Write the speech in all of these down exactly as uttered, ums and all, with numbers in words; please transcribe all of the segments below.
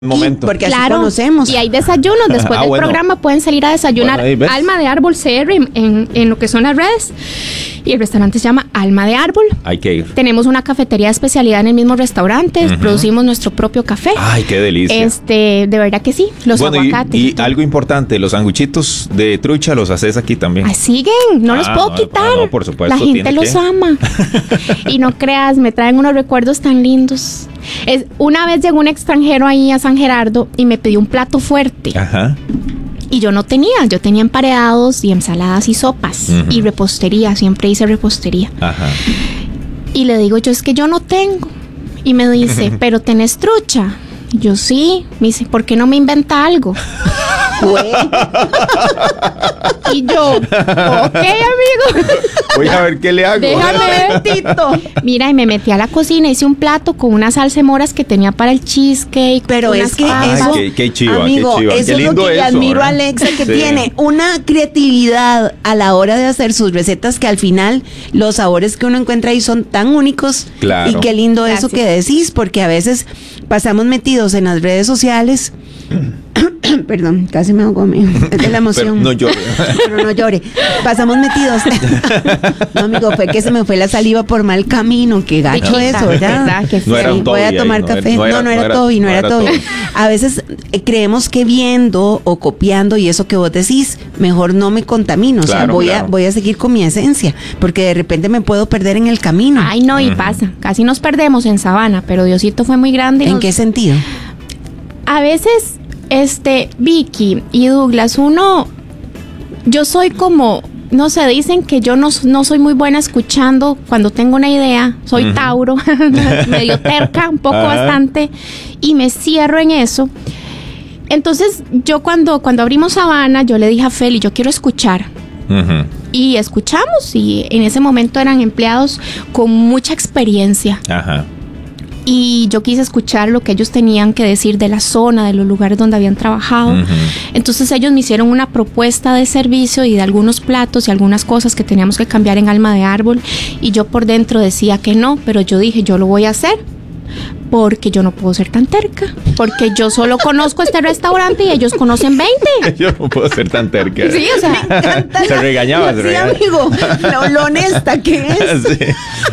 momento. Y porque Claro, así conocemos. y hay desayunos. Después Ah, del bueno. programa pueden salir a desayunar. Bueno, ahí ves. Alma de Árbol C R en, en, en lo que son las redes. Y el restaurante se llama Alma de Árbol. Hay que ir. Tenemos una cafetería de especialidad en el mismo restaurante. Ujú. Producimos nuestro propio café. Ay, qué delicia. Este, de verdad que sí. Los bueno, y, aguacates. y todo. algo importante, los sanguchitos de trucha los haces aquí también. Ah, siguen, no Ah, los puedo no, quitar. ah, no, por supuesto, La gente tiene los que. ama. Y no creas, me traen unos recuerdos tan lindos. Es, una vez llegó un extranjero ahí a San Gerardo y me pidió un plato fuerte. Ajá. Y yo no tenía, yo tenía emparedados y ensaladas y sopas. Ujú. Y repostería, siempre hice repostería. Ajá. Y le digo yo, es que yo no tengo. Y me dice, pero tenés trucha. Y yo sí. Me dice, ¿por qué no me inventa algo? Güey, Y yo, ok, amigo. Voy a ver qué le hago. Déjame ver. Tito. Mira, y me metí a la cocina, hice un plato con unas salsemoras que tenía para el cheesecake. Pero unas es que papas. eso, Ay, qué- qué chiva, amigo, qué chiva. eso Qué es lo lindo que le eso, admiro a ¿verdad? Alexa, que Sí. tiene una creatividad a la hora de hacer sus recetas que al final los sabores que uno encuentra ahí son tan únicos. Claro. Y qué lindo eso Gracias. que decís, porque a veces pasamos metidos en las redes sociales. Perdón, casi me ahogo, amigo. Es de la emoción. Pero no llore. Pero no llore. Pasamos metidos. No, amigo, fue que se me fue la saliva por mal camino. Qué gacho Chiquita, eso, ¿verdad? ¿verdad? Que No era Sí, un voy Toby a ahí, tomar no café. era- No, no era Toby, no era Toby. Toby. A veces eh, creemos que viendo o copiando y eso que vos decís, mejor no me contamino. O sea, Claro, voy claro. a voy a seguir con mi esencia, porque de repente me puedo perder en el camino. Ay, no, y pasa. Casi nos perdemos en Sabana, pero Diosito fue muy grande. y ¿En nos- qué sentido? A veces, este, Vicky y Douglas, uno, yo soy como, no sé, dicen que yo no, no soy muy buena escuchando cuando tengo una idea, soy Ujú. Tauro, medio terca, un poco Ajá. bastante, y me cierro en eso. Entonces, yo cuando, cuando abrimos Sabana, yo le dije a Feli, yo quiero escuchar. Ujú. Y escuchamos, y en ese momento eran empleados con mucha experiencia. Ajá. Y yo quise escuchar lo que ellos tenían que decir de la zona, de los lugares donde habían trabajado. Ujú. Entonces ellos me hicieron una propuesta de servicio y de algunos platos y algunas cosas que teníamos que cambiar en Alma de Árbol. Y yo por dentro decía que no, pero yo dije, yo lo voy a hacer. Porque yo no puedo ser tan terca. Porque yo solo conozco este restaurante y ellos conocen veinte. Yo no puedo ser tan terca. Sí, o sea, Se regañaba, se Sí, regañaba. amigo, lo, lo honesta que es. Sí.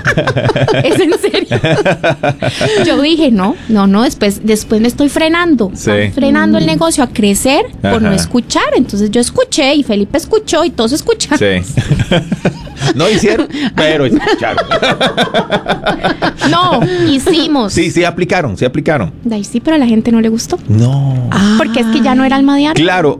es en serio. Yo dije, no, no, no, después, después me estoy frenando. Sí. Estoy frenando el negocio a crecer por no Ajá. escuchar. Entonces yo escuché y Felipe escuchó y todos escucharon. Sí. No hicieron, pero escucharon. No, hicimos. Sí, sí aplicaron, sí aplicaron. Ay, sí, pero a la gente no le gustó. No. Porque es que ya no era Alma de Árbol. Claro,